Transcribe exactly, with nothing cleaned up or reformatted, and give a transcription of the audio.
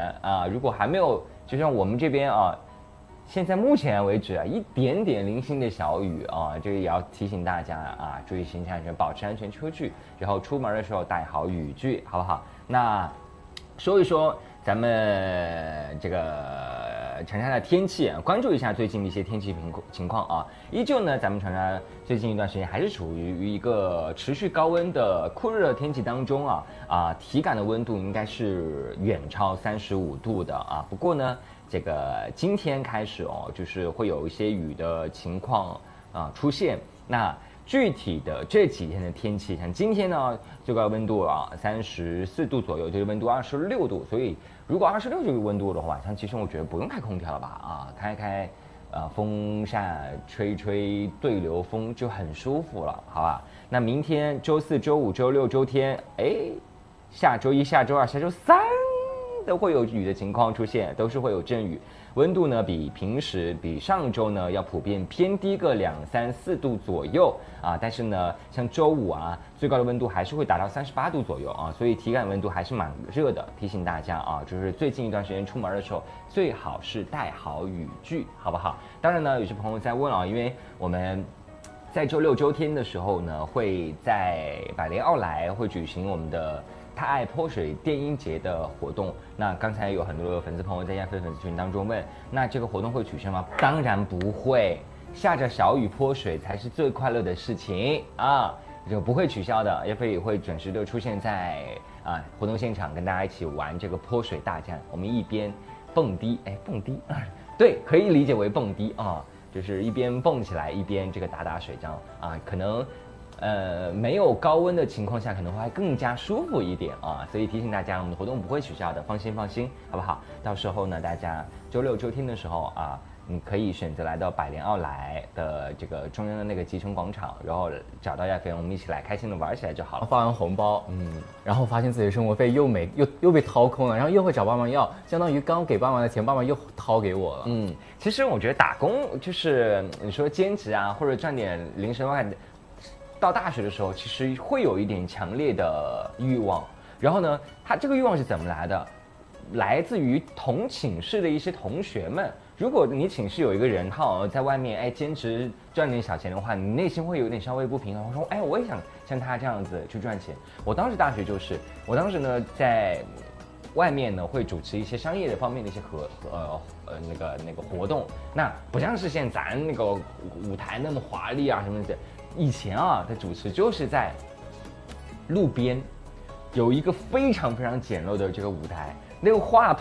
人啊，如果还没有，就像我们这边啊。现在目前为止啊，一点点零星的小雨啊，这个也要提醒大家啊，注意行车安全，保持安全车距，然后出门的时候带好雨具，好不好？那说一说咱们这个长沙的天气啊，关注一下最近的一些天气情情况啊。依旧呢，咱们长沙最近一段时间还是处于一个持续高温的酷热天气当中啊啊，体感的温度应该是远超三十五度的啊。不过呢。这个今天开始哦，就是会有一些雨的情况啊出现。那具体的这几天的天气，像今天呢，最高温度啊三十四度左右，就是温度二十六度。所以如果二十六这个温度的话，晚上其实我觉得不用开空调了吧啊，开开呃风扇吹吹对流风就很舒服了，好吧？那明天周四周五周六周天，哎，下周一下周二下周三。都会有雨的情况出现，都是会有阵雨，温度呢比平时比上周呢要普遍偏低个两三四度左右啊，但是呢像周五啊最高的温度还是会达到三十八度左右啊，所以体感温度还是蛮热的，提醒大家啊，就是最近一段时间出门的时候最好是带好雨具，好不好？当然呢有些朋友在问啊，因为我们在周六周天的时候呢会在百联奥莱会举行我们的太爱泼水电音节的活动，那刚才有很多的粉丝朋友在亚飞粉丝群当中问，那这个活动会取消吗？当然不会，下着小雨泼水才是最快乐的事情啊，就不会取消的。亚飞也会准时的出现在啊活动现场，跟大家一起玩这个泼水大战。我们一边蹦迪，哎，蹦迪啊，对，可以理解为蹦迪啊，就是一边蹦起来一边这个打打水仗啊，可能。呃，没有高温的情况下，可能会更加舒服一点啊，所以提醒大家，我们的活动不会取消的，放心放心，好不好？到时候呢，大家周六周天的时候啊，你可以选择来到百联奥莱的这个中央的那个集成广场，然后找到亚飞，我们一起来开心的玩起来就好了。 发完红包，嗯，然后发现自己的生活费又没又又被掏空了，然后又会找爸妈要，相当于刚给爸妈的钱，爸妈又掏给我了。 嗯，其实我觉得打工就是你说兼职啊，或者赚点零食外。到大学的时候，其实会有一点强烈的欲望。然后呢，他这个欲望是怎么来的？来自于同寝室的一些同学们。如果你寝室有一个人，他好像在外面哎兼职赚点小钱的话，你内心会有点稍微不平衡。我说哎，我也想像他这样子去赚钱。我当时大学就是，我当时呢在外面呢会主持一些商业的方面的一些合呃呃那个那个活动。那不像是现在咱那个舞台那么华丽啊什么的。以前啊，的主持就是在路边有一个非常非常简陋的这个舞台，那个画